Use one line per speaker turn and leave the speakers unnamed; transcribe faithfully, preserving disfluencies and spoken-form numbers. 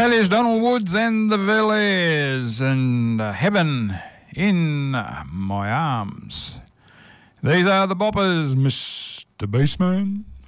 That is Donald Woods and the Velez and uh, Heaven in My Arms. These are the Boppers, Mister Bassman.